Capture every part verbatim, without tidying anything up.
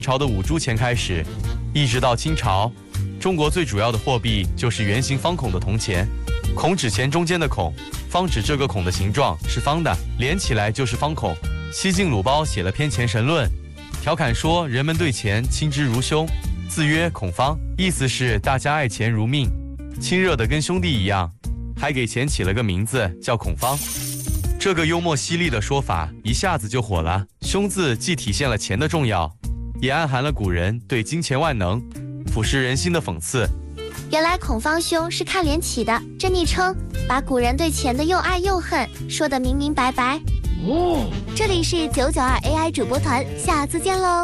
朝的五铢钱开始，一直到清朝，中国最主要的货币就是圆形方孔的铜钱。孔指钱中间的孔，方指这个孔的形状是方的，连起来就是方孔。西晋鲁胞写了篇《钱神论》，调侃说人们对钱亲之如兄，自曰孔方，意思是大家爱钱如命，亲热的跟兄弟一样，还给钱起了个名字叫孔方。这个幽默犀利的说法一下子就火了。兄字既体现了钱的重要，也暗含了古人对金钱万能、腐蚀人心的讽刺。 原来孔方兄是看脸起的，这昵称把古人对钱的又爱又恨说得明明白白。哦，这里是九九二 A I 主播团，下次见喽。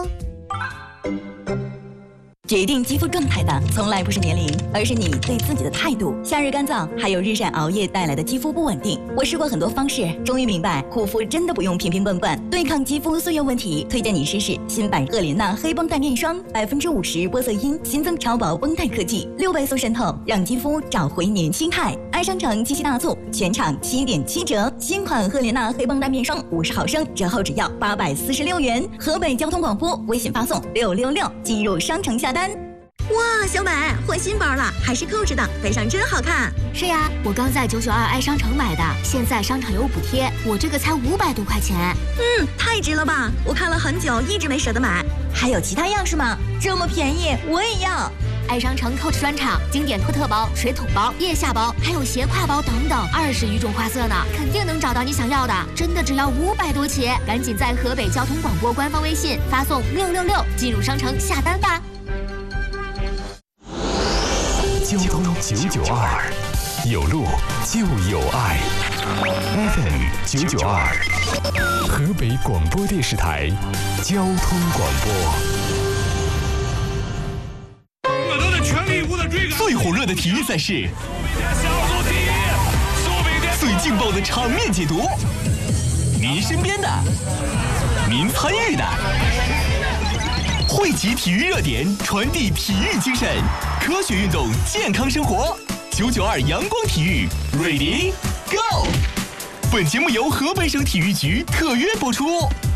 决定肌肤状态的从来不是年龄，而是你对自己的态度。夏日干燥，还有日晒熬夜带来的肌肤不稳定。我试过很多方式，终于明白护肤真的不用瓶瓶罐罐。对抗肌肤岁月问题，推荐你试试新版赫莲娜黑绷带面霜，百分之五十玻色因，新增超薄绷带科技，六倍速渗透，让肌肤找回年轻态。爱商城七夕大促，全场七点七折，新款赫莲娜黑绷带面霜五十毫升，折后只要八百四十六元。河北交通广播微信发送六六六进入商城下单。 哇，小美换新包了，还是扣着的，背上真好看。 是呀，我刚在九九二爱商城买的，现在商场有补贴，我这个才五百多块钱。 嗯，太值了吧！我看了很久，一直没舍得买。 还有其他样式吗？这么便宜，我也要。 爱商城 Coach 专场经典托特包、水桶包、腋下包，还有斜挎包等等，二十余种花色呢，肯定能找到你想要的。真的只要五百多起，赶紧在河北交通广播官方微信发送六六六进入商城下单吧。 交通九九二，有路就有爱。F M 九九二，河北广播电视台交通广播。 我都在全力以赴的追赶。 最火热的体育赛事，最劲爆的场面解读，您身边的，您参与的。汇集体育热点，传递体育精神，科学运动，健康生活。九九二阳光体育 ，Ready Go！ 本节目由河北省体育局特约播出。